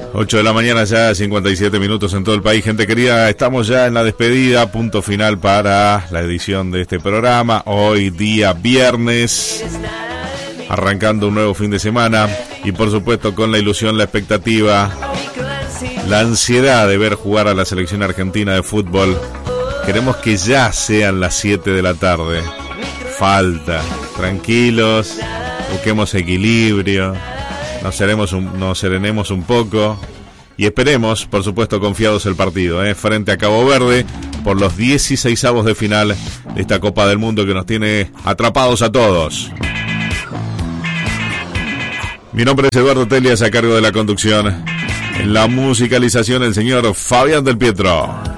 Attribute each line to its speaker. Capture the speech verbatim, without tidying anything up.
Speaker 1: ocho de la mañana ya, cincuenta y siete minutos en todo el país. Gente querida, estamos ya en la despedida, punto final para la edición de este programa. Hoy día viernes, arrancando un nuevo fin de semana y por supuesto con la ilusión, la expectativa, la ansiedad de ver jugar a la selección argentina de fútbol. Queremos que ya sean las siete de la tarde. Falta, tranquilos, busquemos equilibrio. Nos, seremos un, nos serenemos un poco y esperemos, por supuesto, confiados el partido, ¿eh? frente a Cabo Verde por los dieciseisavos de final de esta Copa del Mundo que nos tiene atrapados a todos. Mi nombre es Eduardo Telias, a cargo de la conducción. En la musicalización, el señor Fabián del Pietro.